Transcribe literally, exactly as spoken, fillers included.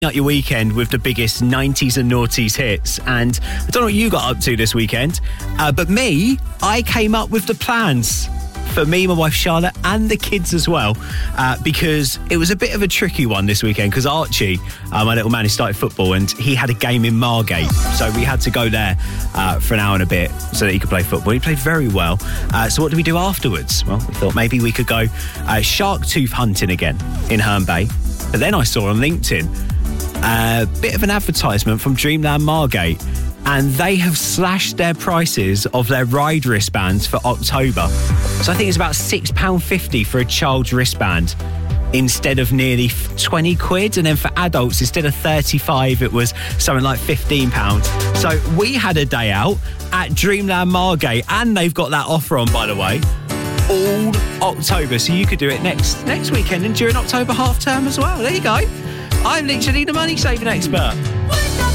out your weekend with the biggest nineties and noughties hits, and I don't know what you got up to this weekend, uh, but me, I came up with the plans for me, my wife Charlotte, and the kids as well, uh, because it was a bit of a tricky one this weekend, because Archie, uh, my little man, he started football and he had a game in Margate, so we had to go there uh, for an hour and a bit so that he could play football. He played very well. Uh, so what did we do afterwards? Well, we thought maybe we could go uh, shark tooth hunting again in Herne Bay. But then I saw on LinkedIn a bit of an advertisement from Dreamland Margate, and they have slashed their prices of their ride wristbands for October. So I think it's about six pounds fifty for a child's wristband instead of nearly twenty quid. And then for adults, instead of thirty-five, it was something like fifteen pounds. So we had a day out at Dreamland Margate, and they've got that offer on, by the way, all October. So you could do it next next weekend and during October half term as well. There you go. I'm literally the money saving expert.